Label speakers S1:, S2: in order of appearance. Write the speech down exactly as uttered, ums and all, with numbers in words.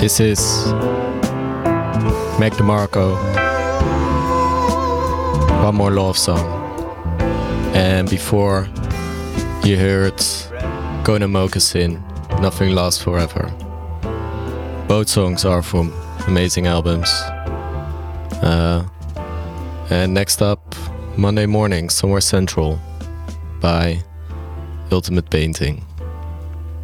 S1: This is Mac DeMarco, One More Love Song. And before you heard Gona Moccasin, Nothing Lasts Forever. Both songs are from amazing albums. Uh, and next up, Monday Morning, Somewhere Central by Ultimate Painting.